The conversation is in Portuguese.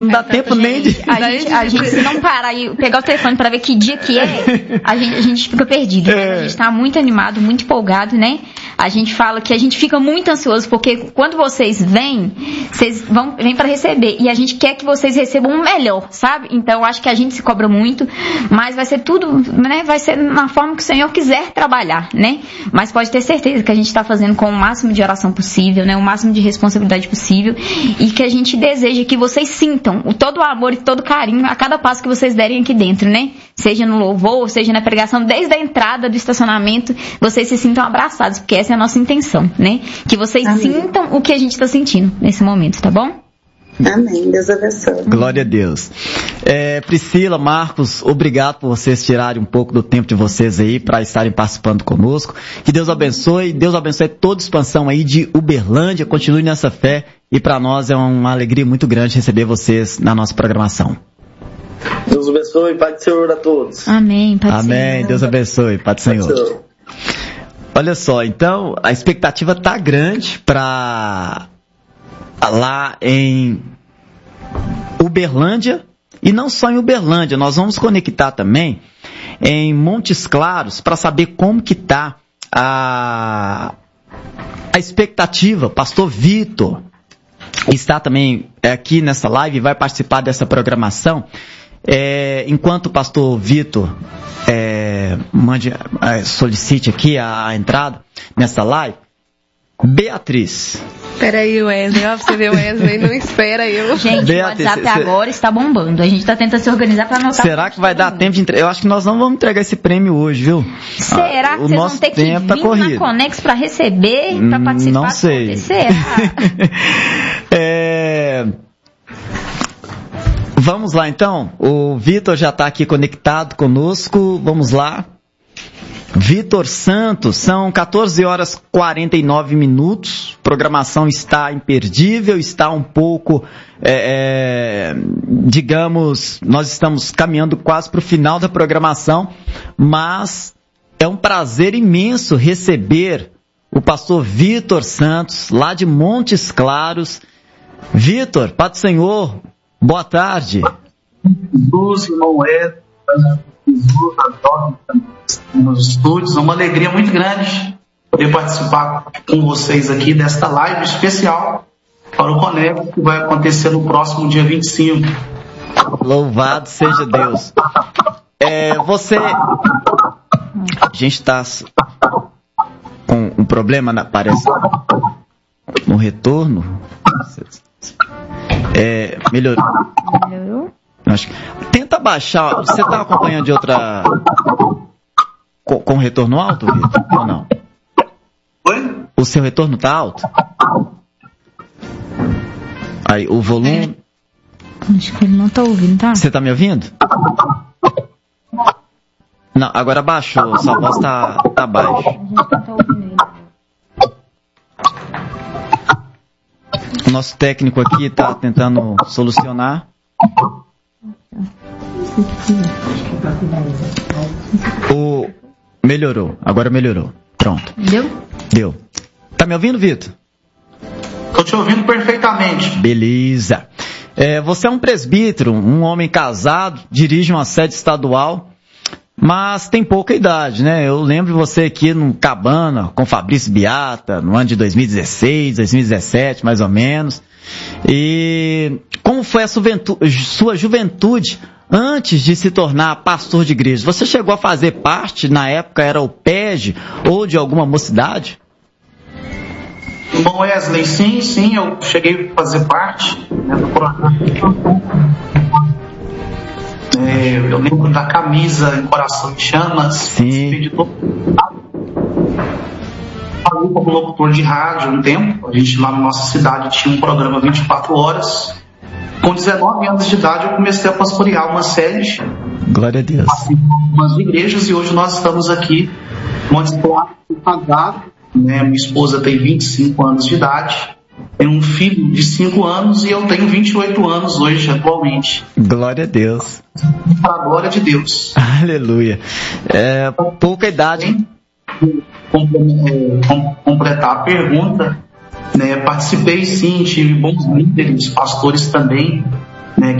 Não dá tempo nem de... A gente, se não parar e pegar o telefone para ver que dia que é, a gente fica perdido. Né? A gente tá muito animado, muito empolgado, né? A gente fala que a gente fica muito ansioso, porque quando vocês vêm para receber. E a gente quer que vocês recebam o melhor, sabe? Então, eu acho que a gente se cobra muito, mas vai ser tudo, né? Vai ser na forma que o Senhor quiser trabalhar, né? Mas pode ter certeza que a gente está fazendo com o máximo de oração possível, né? O máximo de responsabilidade possível. E que a gente deseja que vocês sintam todo o amor e todo o carinho a cada passo que vocês derem aqui dentro, né? Seja no louvor, seja na pregação, desde a entrada do estacionamento, vocês se sintam abraçados, porque essa é a nossa intenção, né? Que vocês sintam o que a gente está sentindo nesse momento, tá bom? Amém, Deus abençoe. Glória a Deus. Priscila, Marcos, obrigado por vocês tirarem um pouco do tempo de vocês aí para estarem participando conosco. Que Deus abençoe toda a expansão aí de Uberlândia, continue nessa fé e para nós é uma alegria muito grande receber vocês na nossa programação. Deus abençoe, Pai do Senhor a todos. Amém, Pai do Senhor. Amém, Deus abençoe, Pai do Senhor. Olha só, então a expectativa tá grande para lá em Uberlândia, e não só em Uberlândia, nós vamos conectar também em Montes Claros para saber como que está a expectativa. Pastor Vitor está também aqui nessa live e vai participar dessa programação. Enquanto o pastor Vitor solicite aqui a entrada nessa live, Beatriz. Peraí, Wesley, ó, pra você ver, o Wesley não espera eu. Gente, Beatriz, o WhatsApp agora está bombando. A gente tá tentando se organizar para anotar. Será que vai dar tempo de entregar? Eu acho que nós não vamos entregar esse prêmio hoje, viu? Será que vocês vão ter que vir na Conex para receber, para participar? Não sei. Será? Vamos lá, então. O Vitor já está aqui conectado conosco. Vamos lá. Vitor Santos, são 14 horas 49 minutos, programação está imperdível, está um pouco, digamos, nós estamos caminhando quase para o final da programação, mas é um prazer imenso receber o pastor Vitor Santos, lá de Montes Claros. Vitor, Pai do Senhor, boa tarde. Jesus, irmão nos estúdios, é uma alegria muito grande poder participar com vocês aqui desta live especial para o Conecta, que vai acontecer no próximo dia 25. Louvado seja Deus. A gente está com um problema, parece, no retorno. Melhorou? Acho que... Tenta baixar. Você está acompanhando de outra... Com retorno alto, Vitor? Ou não? Oi? O seu retorno está alto? Aí, o volume... Acho que ele não está ouvindo, tá? Você está me ouvindo? Não, agora baixou. Sua voz está baixa. A gente não está ouvindo ele. O nosso técnico aqui está tentando solucionar. Melhorou, agora melhorou. Pronto. Deu. Tá me ouvindo, Vitor? Estou te ouvindo perfeitamente. Beleza. Você é um presbítero, um homem casado, dirige uma sede estadual, mas tem pouca idade, né? Eu lembro você aqui no Cabana, com Fabrício Beata, no ano de 2016, 2017, mais ou menos. E como foi a sua juventude antes de se tornar pastor de igreja? Você chegou a fazer parte, na época era o PEG, ou de alguma mocidade? Bom, Wesley, sim, eu cheguei a fazer parte, né, do programa. Eu lembro da camisa em Coração de Chamas. Sim. Falei como locutor de rádio um tempo. A gente lá na nossa cidade tinha um programa 24 horas. Com 19 anos de idade eu comecei a pastorear uma sede. Glória a Deus. Umas igrejas, e hoje nós estamos aqui Montes Claros, casado, né? Minha esposa tem 25 anos de idade. Tem um filho de 5 anos e eu tenho 28 anos hoje, atualmente. Glória a Deus. Para a glória de Deus. Aleluia. Pouca idade. Completar a pergunta, né? Participei sim, tive bons líderes, pastores também,